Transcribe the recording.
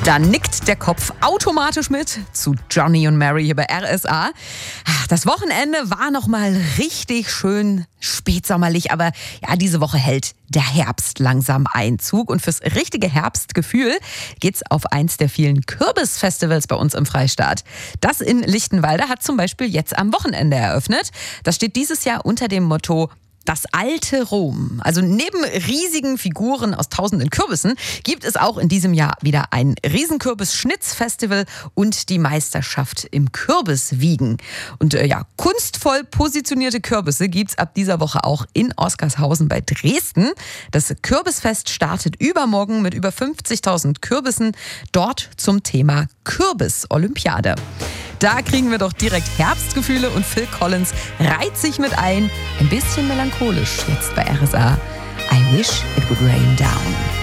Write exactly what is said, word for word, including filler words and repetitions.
Da nickt der Kopf automatisch mit zu Johnny und Mary hier bei R S A. Das Wochenende war noch mal richtig schön spätsommerlich, aber ja, diese Woche hält der Herbst langsam Einzug. Und fürs richtige Herbstgefühl geht's auf eins der vielen Kürbisfestivals bei uns im Freistaat. Das in Lichtenwalde hat zum Beispiel jetzt am Wochenende eröffnet. Das steht dieses Jahr unter dem Motto Das alte Rom. Also neben riesigen Figuren aus tausenden Kürbissen gibt es auch in diesem Jahr wieder ein Riesenkürbis-Schnitzfestival und die Meisterschaft im Kürbiswiegen. Und äh, ja, kunstvoll positionierte Kürbisse gibt's ab dieser Woche auch in Oskarshausen bei Dresden. Das Kürbisfest startet übermorgen mit über fünfzigtausend Kürbissen, dort zum Thema Kürbis-Olympiade. Da kriegen wir doch direkt Herbstgefühle und Phil Collins reiht sich mit ein. Ein bisschen melancholisch jetzt bei R S A. I wish it would rain down.